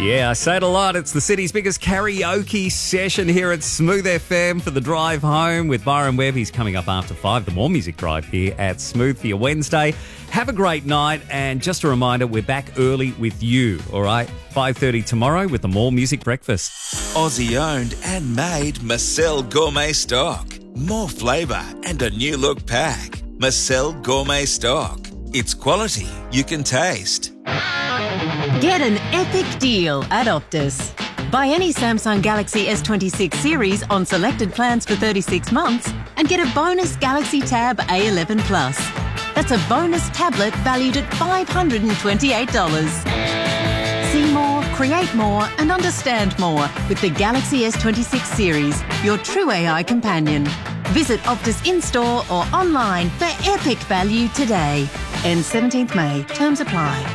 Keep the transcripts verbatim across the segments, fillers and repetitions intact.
Yeah, I say it a lot. It's the city's biggest karaoke session here at Smooth F M for the drive home with Byron Webb. He's coming up after five, the More Music Drive here at Smooth for your Wednesday. Have a great night, and just a reminder, we're back early with you, all right? five thirty tomorrow with the More Music Breakfast. Aussie owned and made Marcel Gourmet Stock. More flavour and a new look pack. Marcel Gourmet Stock. It's quality you can taste. Get an epic deal at Optus. Buy any Samsung Galaxy S twenty-six series on selected plans for thirty-six months and get a bonus Galaxy Tab A eleven Plus. That's a bonus tablet valued at five hundred twenty-eight dollars. See more, create more and understand more with the Galaxy S twenty-six series, your true A I companion. Visit Optus in-store or online for epic value today. Ends seventeenth May. Terms apply.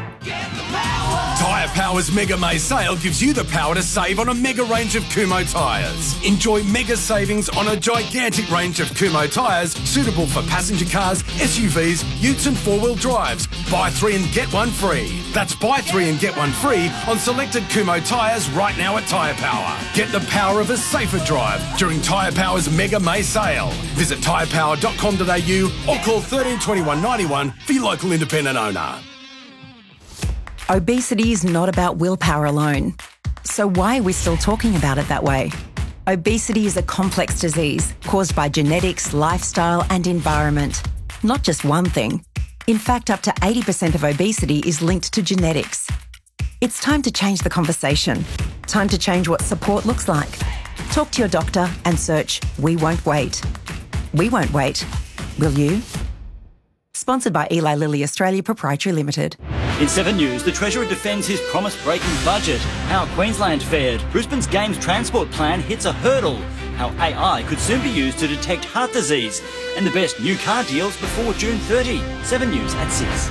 Tyre Power's Mega May sale gives you the power to save on a mega range of Kumho tyres. Enjoy mega savings on a gigantic range of Kumho tyres suitable for passenger cars, S U Vs, utes and four-wheel drives. Buy three and get one free. That's buy three and get one free on selected Kumho tyres right now at Tyre Power. Get the power of a safer drive during Tyre Power's Mega May sale. Visit tyre power dot com dot a u or call thirteen twenty-one ninety-one for your local independent owner. Obesity is not about willpower alone. So why are we still talking about it that way? Obesity is a complex disease caused by genetics, lifestyle and environment. Not just one thing. In fact, up to eighty percent of obesity is linked to genetics. It's time to change the conversation. Time to change what support looks like. Talk to your doctor and search We Won't Wait. We won't wait. Will you? Sponsored by Eli Lilly Australia Proprietary Limited. In seven News, the Treasurer defends his promise-breaking budget. How Queensland fared. Brisbane's Games Transport Plan hits a hurdle. How A I could soon be used to detect heart disease. And the best new car deals before June thirtieth. seven News at six.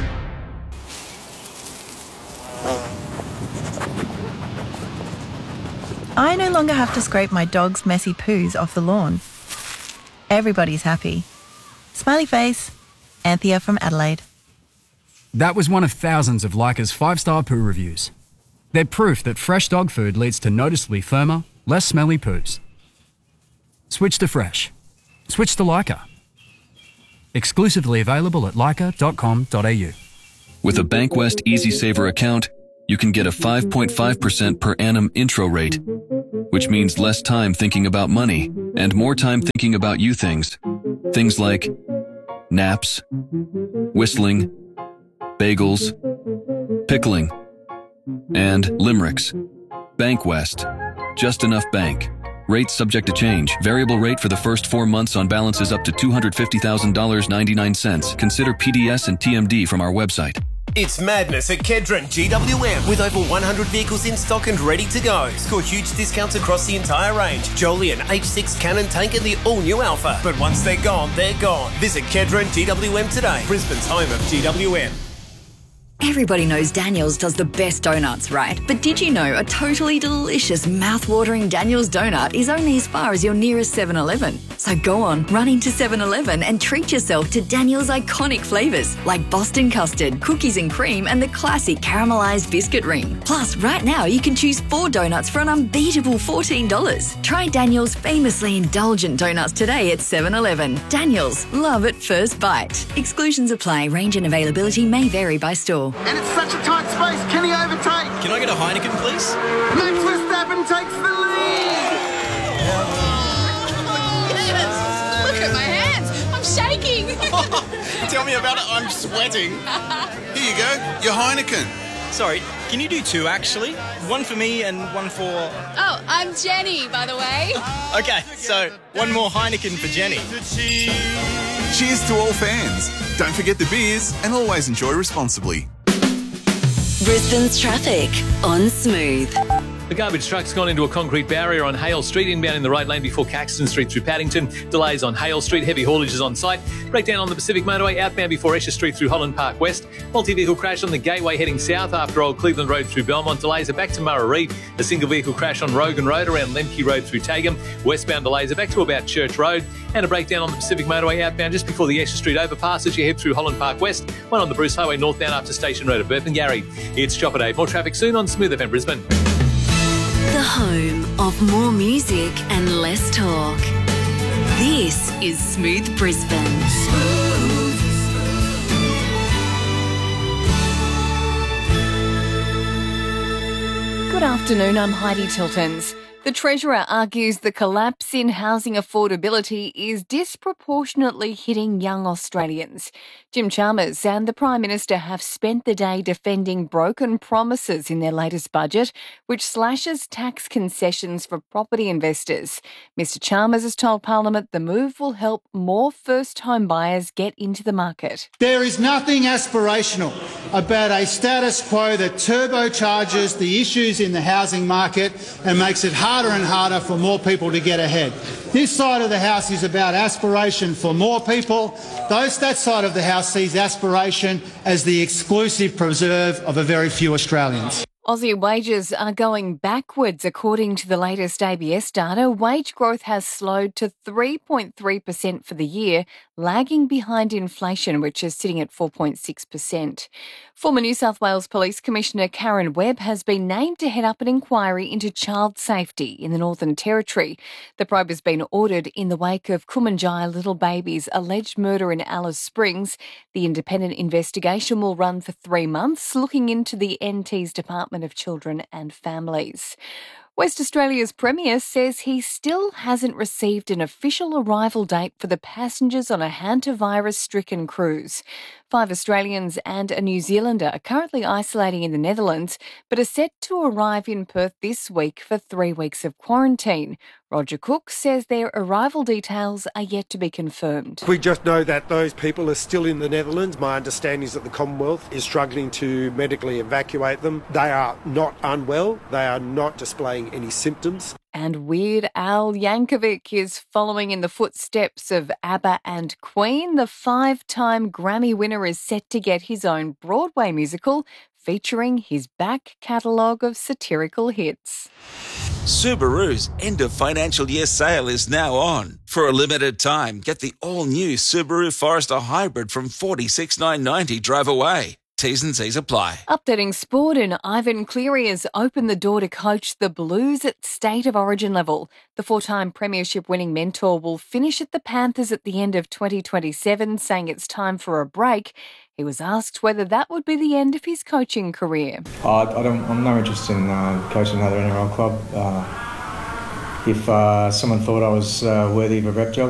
I no longer have to scrape my dog's messy poos off the lawn. Everybody's happy. Smiley face. Anthea from Adelaide. That was one of thousands of Leica's five-star poo reviews. They're proof that fresh dog food leads to noticeably firmer, less smelly poos. Switch to fresh. Switch to Leica. Exclusively available at leica dot com dot a u. With a Bankwest Easy Saver account, you can get a five point five percent per annum intro rate, which means less time thinking about money and more time thinking about you things. Things like naps, whistling, bagels, pickling, and limericks. Bankwest. Just enough bank. Rates subject to change. Variable rate for the first four months on balances up to two hundred fifty thousand dollars and ninety-nine cents. Consider P D S and T M D from our website. It's madness at Kedron G W M with over one hundred vehicles in stock and ready to go. Score huge discounts across the entire range. Jolian, H six Cannon Tank and the all-new Alpha. But once they're gone, they're gone. Visit Kedron G W M today, Brisbane's home of G W M. Everybody knows Daniel's does the best donuts, right? But did you know a totally delicious, mouth-watering Daniel's donut is only as far as your nearest seven eleven? So go on, run into seven eleven and treat yourself to Daniel's iconic flavours like Boston custard, cookies and cream and the classic caramelised biscuit ring. Plus, right now you can choose four donuts for an unbeatable fourteen dollars. Try Daniel's famously indulgent donuts today at seven eleven. Daniel's, love at first bite. Exclusions apply. Range and availability may vary by store. And it's such a tight space. Can he overtake? Can I get a Heineken, please? Max Verstappen takes the lead. Yes! Look at my hands. I'm shaking. Tell me about it. I'm sweating. Here you go. Your Heineken. Sorry, can you do two, actually? One for me and one for... Oh, I'm Jenny, by the way. Okay, so one more Heineken for Jenny. Cheers to all fans. Don't forget the beers and always enjoy responsibly. Brisbane's traffic on Smooth. The garbage truck's gone into a concrete barrier on Hale Street, inbound in the right lane before Caxton Street through Paddington. Delays on Hale Street, heavy haulage is on site. Breakdown on the Pacific Motorway, outbound before Esher Street through Holland Park West. Multi-vehicle crash on the Gateway heading south after Old Cleveland Road through Belmont. Delays are back to Murray. A single vehicle crash on Rogan Road around Lemke Road through Tagum. Westbound delays are back to about Church Road. And a breakdown on the Pacific Motorway outbound just before the Esher Street overpass as you head through Holland Park West. One on the Bruce Highway northbound after Station Road at Burpengary. It's Chopper Day. More traffic soon on Smooth F M Brisbane. home of more music and less talk. This is Smooth Brisbane. Good afternoon, I'm Heidi Tiltons. The Treasurer argues the collapse in housing affordability is disproportionately hitting young Australians. Jim Chalmers and the Prime Minister have spent the day defending broken promises in their latest budget, which slashes tax concessions for property investors. Mr Chalmers has told Parliament the move will help more first-home buyers get into the market. There is nothing aspirational about a status quo that turbocharges the issues in the housing market and makes it harder and harder for more people to get ahead. This side of the House is about aspiration for more people. Those, that side of the House sees aspiration as the exclusive preserve of a very few Australians. Aussie wages are going backwards according to the latest A B S data. Wage growth has slowed to three point three percent for the year, lagging behind inflation, which is sitting at four point six percent. Former New South Wales Police Commissioner Karen Webb has been named to head up an inquiry into child safety in the Northern Territory. The probe has been ordered in the wake of Kumanjaya little baby's alleged murder in Alice Springs. The independent investigation will run for three months, looking into the N T's Department of Children and Families. West Australia's Premier says he still hasn't received an official arrival date for the passengers on a hantavirus-stricken cruise. Five Australians and a New Zealander are currently isolating in the Netherlands, but are set to arrive in Perth this week for three weeks of quarantine. Roger Cook says their arrival details are yet to be confirmed. We just know that those people are still in the Netherlands. My understanding is that the Commonwealth is struggling to medically evacuate them. They are not unwell. They are not displaying any symptoms. And Weird Al Yankovic is following in the footsteps of ABBA and Queen. The five-time Grammy winner is set to get his own Broadway musical featuring his back catalogue of satirical hits. Subaru's end of financial year sale is now on. For a limited time, get the all-new Subaru Forester Hybrid from forty-six thousand nine hundred ninety dollars drive away. T's and C's apply. Updating sport, and Ivan Cleary has opened the door to coach the Blues at State of Origin level. The four-time premiership winning mentor will finish at the Panthers at the end of twenty twenty-seven, saying it's time for a break. He was asked whether that would be the end of his coaching career. Uh, I don't, I'm not interested in uh, coaching another N R L club. Uh, if uh, someone thought I was uh, worthy of a rep job,